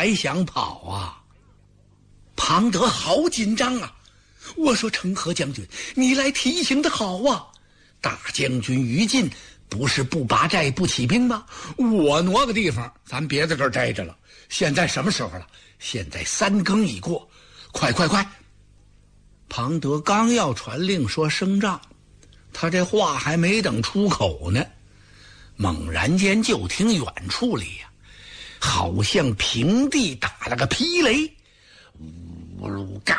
还想跑啊？庞德好紧张啊！我说成何将军，你来提醒的好啊！大将军于禁不是不拔寨不起兵吗？我挪个地方，咱别在这儿待着了。现在什么时候了？现在3更已过，快！庞德刚要传令说升帐，他这话还没等出口呢，猛然间就听远处里呀，好像平地打了个霹雷，呜噜嘎，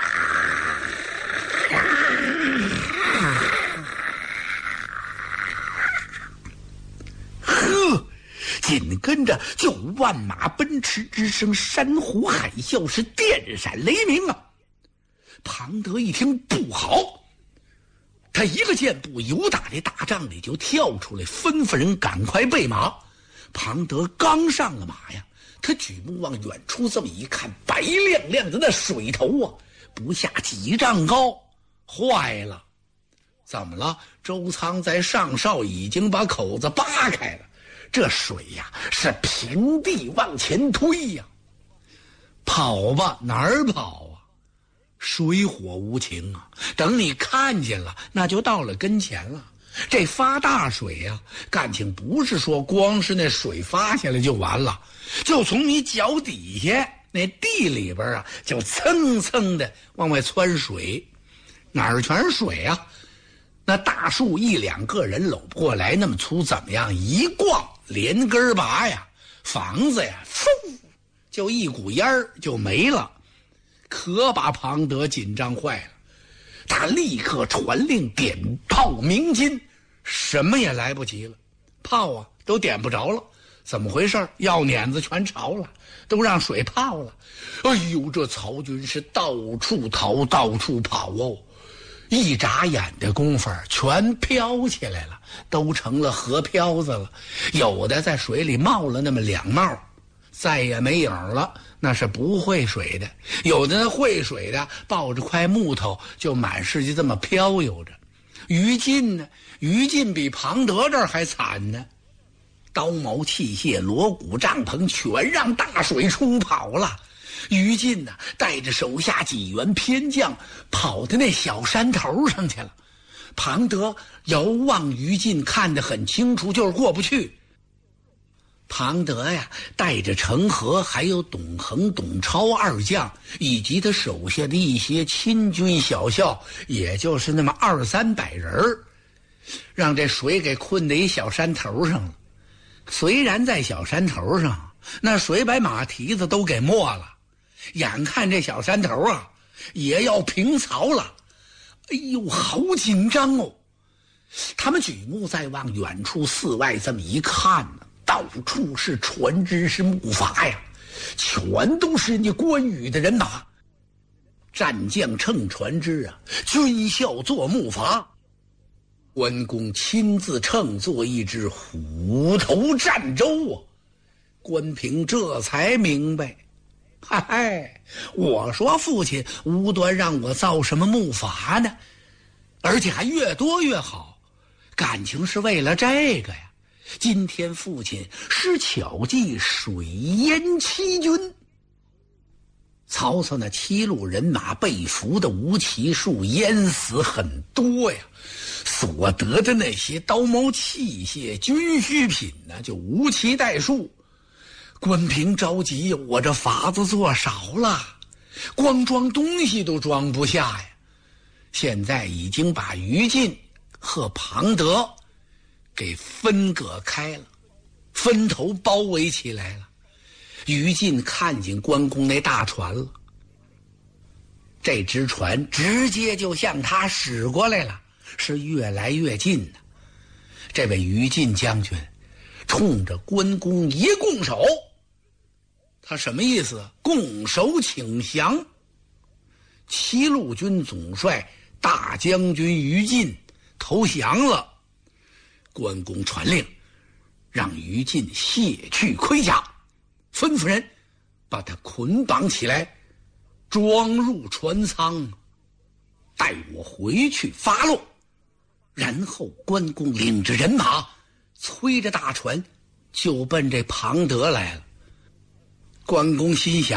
呵，紧跟着就万马奔驰之声，山呼海啸，是电闪雷鸣啊！庞德一听不好，他一个箭步由打这大帐里就跳出来，吩咐人赶快备马。庞德刚上了马呀，他举目往远处这么一看，白亮亮的那水头啊，不下几丈高。坏了，怎么了？周仓在上哨已经把口子扒开了，这水呀是平地往前推呀。跑吧，哪儿跑啊？水火无情啊，等你看见了，那就到了跟前了。这发大水啊，感情不是说光是那水发下来就完了，就从你脚底下那地里边啊，就蹭蹭的往外窜水。哪儿全是水啊？那大树1-2个人搂不过来那么粗，怎么样？一逛连根拔呀，房子呀，嗖就一股烟儿就没了。可把庞德紧张坏了，他立刻传令点炮鸣金，什么也来不及了，炮啊都点不着了。怎么回事？药碾子全潮了，都让水泡了。哎呦，这曹军是到处逃，到处跑哦，一眨眼的功夫全飘起来了，都成了河漂子了。有的在水里冒了那么2冒，再也没影了，那是不会水的。有的会水的抱着块木头就满世界这么飘悠着。于禁呢？于禁比庞德这儿还惨呢，刀矛器械锣鼓帐篷全让大水冲跑了。于禁呢，带着手下几员偏将跑到那小山头上去了。庞德遥望于禁看得很清楚，就是过不去。庞德呀，带着程和还有董恒、董超2将，以及他手下的一些亲军小校，也就是那么200-300人，让这水给困在一小山头上了。虽然在小山头上，那水把马蹄子都给没了，眼看这小山头啊也要平曹了。哎呦，好紧张哦！他们举目再往远处寺外这么一看呢，到处是船只是木筏呀，全都是人家关羽的人马。战将乘船只啊，军校坐木筏，关公亲自乘坐一只虎头战舟啊。关平这才明白，嗨，我说父亲无端让我造什么木筏呢，而且还越多越好，感情是为了这个呀。今天父亲是巧计水淹7军，曹操那7路人马被俘的无其数，淹死很多呀，所得的那些刀矛器械军需品呢，就无其代数。关平着急，我这筏子做少了，光装东西都装不下呀。现在已经把于禁和庞德给分隔开了，分头包围起来了。于禁看见关公那大船了，这只船直接就向他驶过来了，是越来越近呢。这位于禁将军冲着关公一拱手，他什么意思？拱手请降。7路军总帅大将军于禁投降了。关公传令，让于禁卸去盔甲，吩咐人把他捆绑起来，装入船舱，带我回去发落。然后关公领着人马，催着大船就奔这庞德来了。关公心想，